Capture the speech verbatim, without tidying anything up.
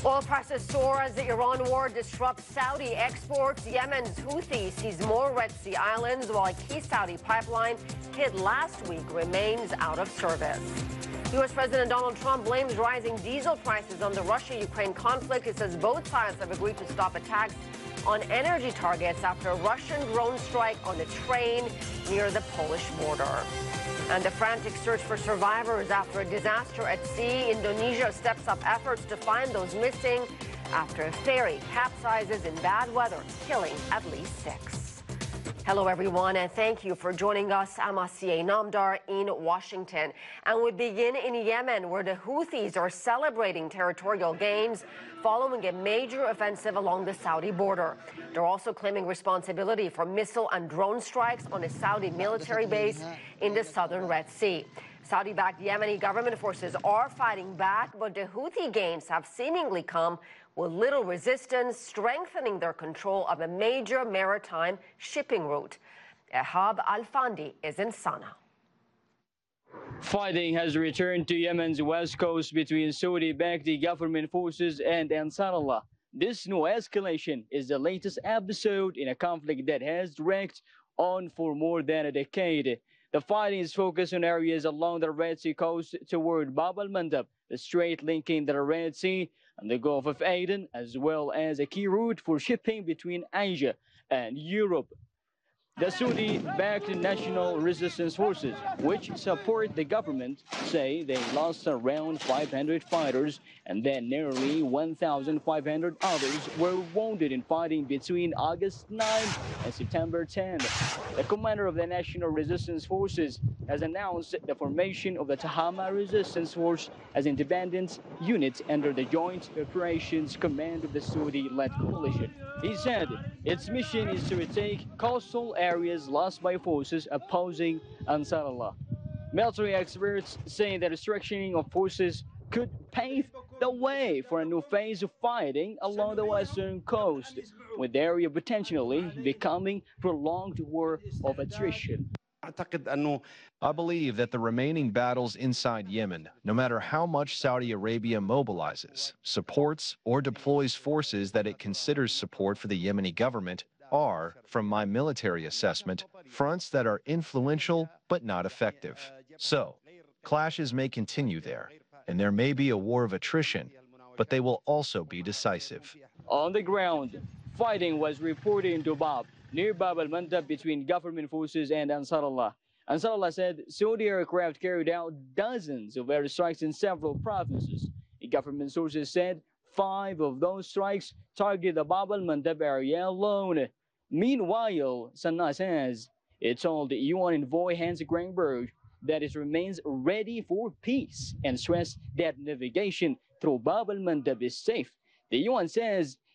Oil prices soar as the Iran war disrupts Saudi exports. Yemen's Houthis seize more Red Sea islands, while a key Saudi pipeline hit last week remains out of service. U S President Donald Trump blames rising diesel prices on the Russia-Ukraine conflict. He says both sides have agreed to stop attacks on energy targets after a Russian drone strike on a train near the Polish border. And the frantic search for survivors after a disaster at sea. Indonesia steps up efforts to find those missing after a ferry capsizes in bad weather, killing at least six. Hello, everyone, and thank you for joining us. I'm Asiye Namdar in Washington. And we begin in Yemen, where the Houthis are celebrating territorial gains following a major offensive along the Saudi border. They're also claiming responsibility for missile and drone strikes on a Saudi military base in the southern Red Sea. Saudi-backed Yemeni government forces are fighting back, but the Houthi gains have seemingly come with little resistance, strengthening their control of a major maritime shipping route. Ehab Al-Fandi is in Sana'a. Fighting has returned to Yemen's west coast between Saudi-backed government forces and Ansarallah. This new escalation is the latest episode in a conflict that has dragged on for more than a decade. The fighting is focused on areas along the Red Sea coast toward Bab al-Mandab, the strait linking the Red Sea and the Gulf of Aden, as well as a key route for shipping between Asia and Europe. The Saudi-backed National Resistance Forces, which support the government, say they lost around five hundred fighters and that nearly one thousand five hundred others were wounded in fighting between August ninth and September tenth. The commander of the National Resistance Forces has announced the formation of the Tahama Resistance Force as independent unit under the Joint Operations Command of the Saudi-led coalition. He said its mission is to retake coastal areas lost by forces opposing Ansarallah. Military experts say the restructuring of forces could pave the way for a new phase of fighting along the western coast, with the area potentially becoming prolonged war of attrition. I believe that the remaining battles inside Yemen, no matter how much Saudi Arabia mobilizes, supports, or deploys forces that it considers support for the Yemeni government, are, from my military assessment, fronts that are influential but not effective. So, clashes may continue there, and there may be a war of attrition, but they will also be decisive. On the ground, fighting was reported in Dubab, near Bab al-Mandab, between government forces and Ansarallah. Ansarallah said Saudi aircraft carried out dozens of airstrikes in several provinces. The government sources said five of those strikes targeted the Bab al-Mandab area alone. Meanwhile, Sana'a says it told U N envoy Hans Greenberg that it remains ready for peace and stressed that navigation through Bab al-Mandab is safe. The U N says